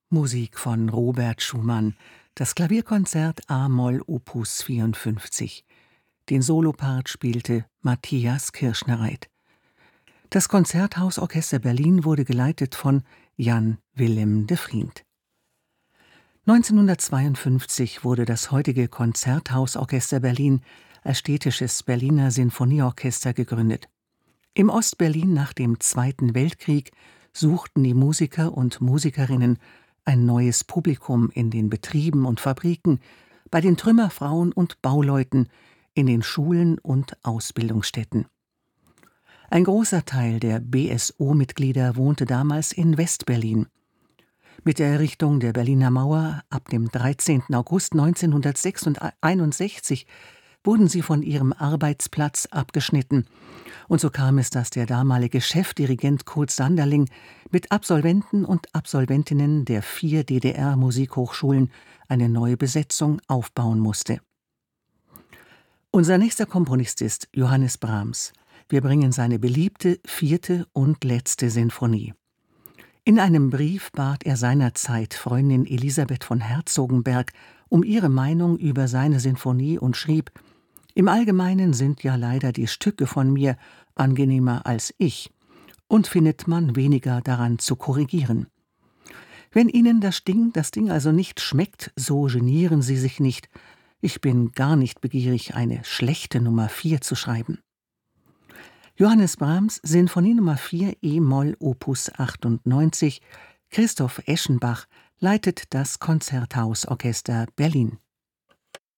Musik von Robert Schumann, das Klavierkonzert a-Moll Opus 54. Den Solopart spielte Matthias Kirschnereit. Das Konzerthausorchester Berlin wurde geleitet von Jan Willem de Vriend. 1952 wurde das heutige Konzerthausorchester Berlin als städtisches Berliner Sinfonieorchester gegründet. Im Ostberlin nach dem Zweiten Weltkrieg suchten die Musiker und Musikerinnen ein neues Publikum in den Betrieben und Fabriken, bei den Trümmerfrauen und Bauleuten, in den Schulen und Ausbildungsstätten. Ein großer Teil der BSO-Mitglieder wohnte damals in Westberlin. Mit der Errichtung der Berliner Mauer ab dem 13. August 1961 wurden sie von ihrem Arbeitsplatz abgeschnitten. Und so kam es, dass der damalige Chefdirigent Kurt Sanderling mit Absolventen und Absolventinnen der 4 DDR-Musikhochschulen eine neue Besetzung aufbauen musste. Unser nächster Komponist ist Johannes Brahms. Wir bringen seine beliebte 4. und letzte Sinfonie. In einem Brief bat er seinerzeit Freundin Elisabeth von Herzogenberg um ihre Meinung über seine Sinfonie und schrieb: »Im Allgemeinen sind ja leider die Stücke von mir angenehmer als ich, und findet man weniger daran zu korrigieren. Wenn Ihnen das Ding also nicht schmeckt, so genieren Sie sich nicht. Ich bin gar nicht begierig, eine schlechte Nummer 4 zu schreiben.« Johannes Brahms, Sinfonie Nummer 4 e-Moll Opus 98. Christoph Eschenbach leitet das Konzerthausorchester Berlin.